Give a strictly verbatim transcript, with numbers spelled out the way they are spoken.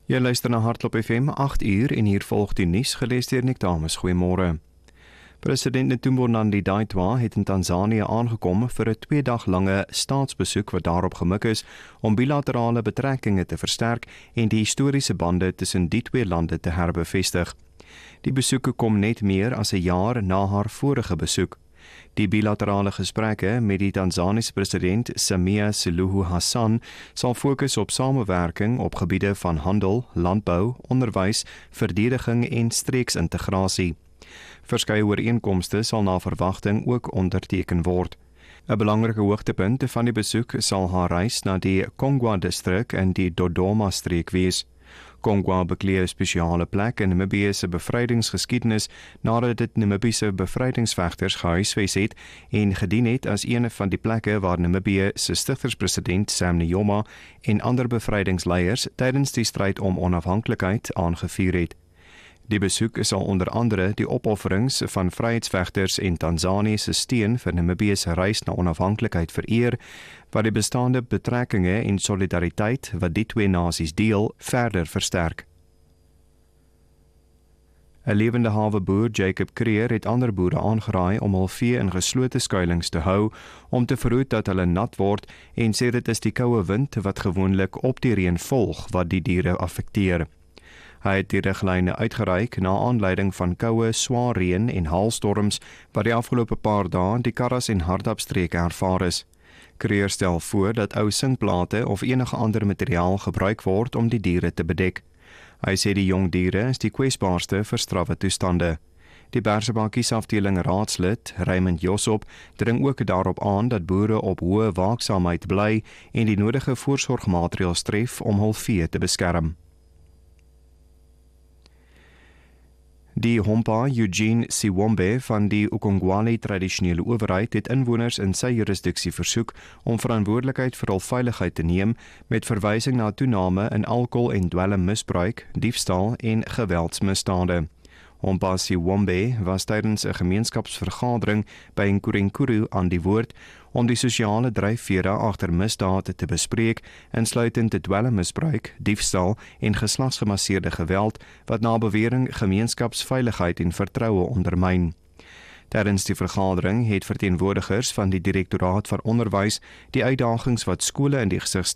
Jy luister na Hardloop F M agt uur en hier volg die nuus gelees deur Nick Dames. Goeiemôre. President Netumbo Nandi-Ndaitwah het in Tanzanië aangekom vir 'n twee dag lange staatsbesoek wat daarop gemik is om bilaterale betrekkinge te versterk en die historiese bande tussen die twee lande te herbevestig. Die besoeke kom net meer as 'n jaar na haar vorige besoek. Die bilaterale gesprekke met die Tanzaniese president Samia Suluhu Hassan sal fokus op samewerking op gebiede van handel, landbou, onderwys, verdediging en streeksintegrasie. Verskeie ooreenkomste sal na verwagting ook onderteken word. 'n Belangrike hoogtepunt van die besoek sal haar reis na die Kongwa-distrik in die Dodoma-streek wees. Kongwa beklee 'n spesiale plek in Namibië se bevrydingsgeskiedenis nadat dit Namibiese bevrydingsvegters gehuisves het en gedien het as een van die plekke waar Namibië se stigterspresident Sam Nujoma en ander bevrydingsleiers tydens die stryd om onafhanklikheid aangevuur het. Die besoek sal onder andere die opofferings van vryheidsvegters en Tanzanië se steun vir Namibië se reis na onafhanklikheid vereer, wat die bestaande betrekkinge en solidariteit wat die twee nasies deel, verder versterk. 'n Lewende hawe boer, Jacob Creer, het ander boere aangeraai om hul vee in geslote skuilings te hou om te verhoed dat hulle nat word en sê dit is die koue wind wat gewoonlik op die reën volg wat die diere affekteer. Hy het die riglyne uitgereik na aanleiding van koue, swaar reën en haalstorms wat die afgelope paar dae die Karras en Hardapstreke ervaar is. Creer stel voor dat ou sinkplate of enige ander materiaal gebruik word om die diere te bedek. Hy sê die jong diere is die kwesbaarste vir strawwe toestande. Die Bergsebakkiesafdeling raadslid, Raymond Josop, dring ook daarop aan dat boere op hoë waaksaamheid bly en die nodige voorsorgmaatreëls tref om hul vee te beskerm. Die Hompa Eugene Siwombe van die Ukongwali tradisionele owerheid het inwoners in sy jurisdiksie versoek om verantwoordelikheid vir hul veiligheid te neem met verwysing na toename in alkohol- en dwelmmisbruik, diefstal en geweldsmisdade. Hompa Siwombe was tydens 'n gemeenskapsvergadering by Nkurenkuru aan die woord om die sosiale dryfvere agter misdade te bespreek, insluitend dwelmmisbruik, diefstal en geslagsgebaseerde geweld wat na bewering gemeenskapsveiligheid en vertroue ondermyn. Tydens die vergadering het verteenwoordigers van die Direktoraat van Onderwys die uitdagings wat skole in die gesig